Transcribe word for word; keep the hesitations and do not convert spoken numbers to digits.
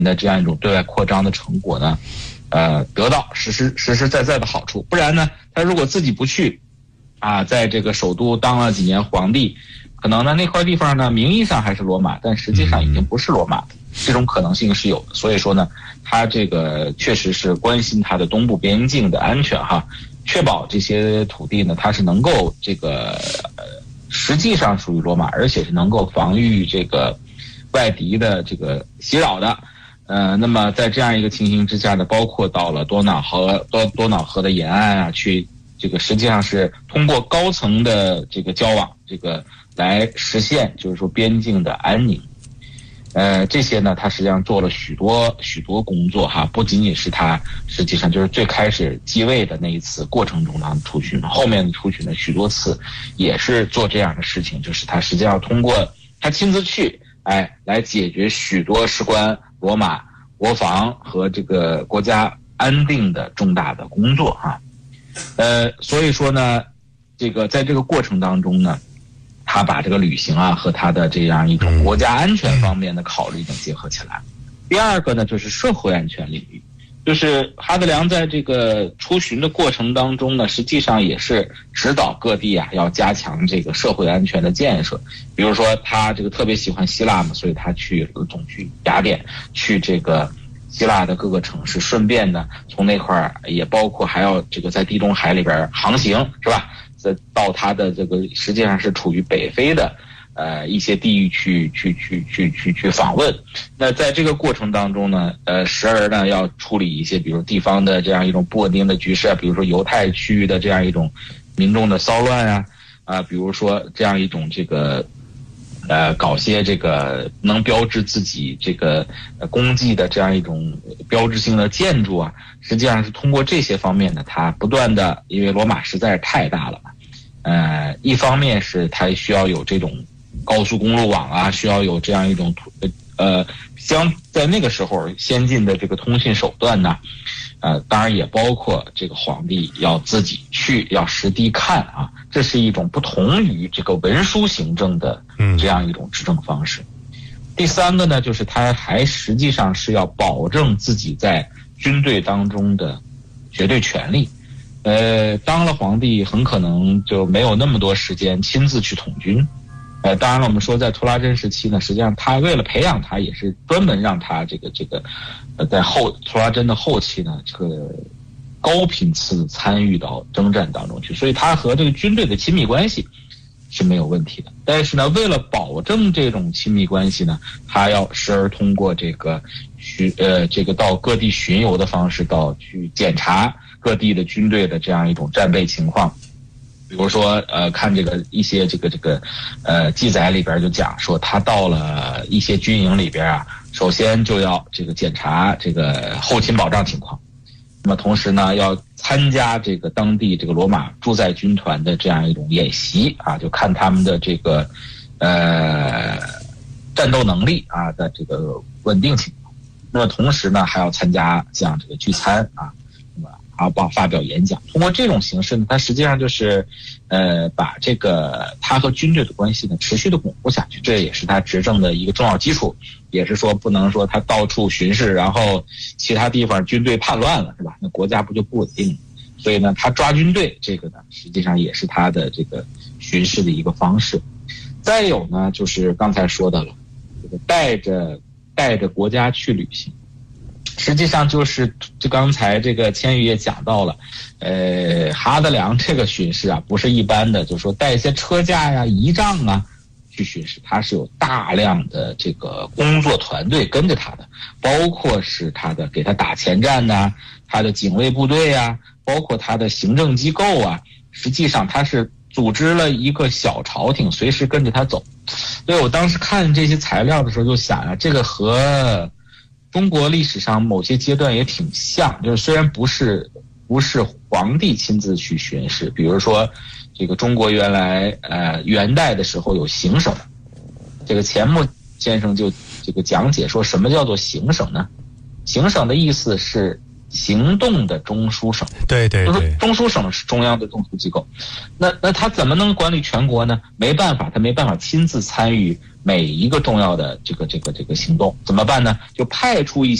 的这样一种对外扩张的成果呢，呃，得到实实实实在在的好处。不然呢，他如果自己不去，啊，在这个首都当了几年皇帝，可能呢那块地方呢名义上还是罗马，但实际上已经不是罗马的，这种可能性是有的。所以说呢，他这个确实是关心他的东部边境的安全哈，确保这些土地呢，它是能够这个呃实际上属于罗马，而且是能够防御这个外敌的这个袭扰的。呃，那么在这样一个情形之下呢，包括到了多瑙河多多瑙河的沿岸啊，去这个实际上是通过高层的这个交往，这个来实现就是说边境的安宁。呃，这些呢，他实际上做了许多许多工作哈，不仅仅是他实际上就是最开始继位的那一次过程中他出巡，后面的出巡呢许多次也是做这样的事情，就是他实际上通过他亲自去，哎，来解决许多事关罗马国防和这个国家安定的重大的工作哈。呃，所以说呢，这个在这个过程当中呢，他把这个旅行啊和他的这样一种国家安全方面的考虑能结合起来。第二个呢，就是社会安全领域，就是哈德良在这个出巡的过程当中呢，实际上也是指导各地啊要加强这个社会安全的建设。比如说他这个特别喜欢希腊嘛，所以他去总去雅典，去这个希腊的各个城市，顺便呢从那块儿也包括还要这个在地中海里边航行，是吧？再到它的这个实际上是处于北非的呃一些地域去去去去去去访问。那在这个过程当中呢，呃时而呢要处理一些比如地方的这样一种不稳定的局势啊，比如说犹太区域的这样一种民众的骚乱啊，啊、呃，比如说这样一种这个呃搞些这个能标志自己这个呃功绩的这样一种标志性的建筑啊，实际上是通过这些方面呢，它不断的，因为罗马实在是太大了嘛，呃，一方面是它需要有这种高速公路网啊，需要有这样一种呃相在那个时候先进的这个通信手段呢，呃，当然也包括这个皇帝要自己去，要实地看啊，这是一种不同于这个文书行政的这样一种执政方式。嗯、第三个呢，就是他还实际上是要保证自己在军队当中的绝对权力。呃，当了皇帝很可能就没有那么多时间亲自去统军。呃，当然了，我们说在图拉真时期呢，实际上他为了培养他，也是专门让他这个这个，呃，在后图拉真的后期呢，这个高频次参与到征战当中去，所以他和这个军队的亲密关系是没有问题的。但是呢，为了保证这种亲密关系呢，他要时而通过这个巡呃这个到各地巡游的方式，到去检查各地的军队的这样一种战备情况。比如说，呃，看这个一些这个这个，呃，记载里边就讲说，他到了一些军营里边啊，首先就要这个检查这个后勤保障情况，那么同时呢，要参加这个当地这个罗马驻在军团的这样一种演习啊，就看他们的这个，呃，战斗能力啊的这个稳定情况。那么同时呢，还要参加像这个聚餐啊。啊，报发表演讲，通过这种形式呢，它实际上就是，呃，把这个他和军队的关系呢持续的巩固下去，这也是他执政的一个重要基础。也是说，不能说他到处巡视，然后其他地方军队叛乱了，是吧？那国家不就不稳定了？所以呢，他抓军队这个呢，实际上也是他的这个巡视的一个方式。再有呢，就是刚才说的了，这个带着带着国家去旅行。实际上就是就刚才这个千羽也讲到了，呃，哈德良这个巡视啊，不是一般的，就是说带一些车架呀、仪仗啊去巡视，他是有大量的这个工作团队跟着他的，包括是他的给他打前站呐、啊，他的警卫部队啊，包括他的行政机构啊，实际上他是组织了一个小朝廷，随时跟着他走。所以我当时看这些材料的时候就想啊，这个和中国历史上某些阶段也挺像，就是虽然不是不是皇帝亲自去巡视，比如说这个中国原来呃元代的时候有行省，这个钱穆先生就这个讲解说什么叫做行省呢？行省的意思是行动的中枢省。 对对对， 就是中枢省是中央的中枢机构，那那他怎么能管理全国呢？没办法，他没办法亲自参与每一个重要的这个这个这个行动，怎么办呢？就派出一些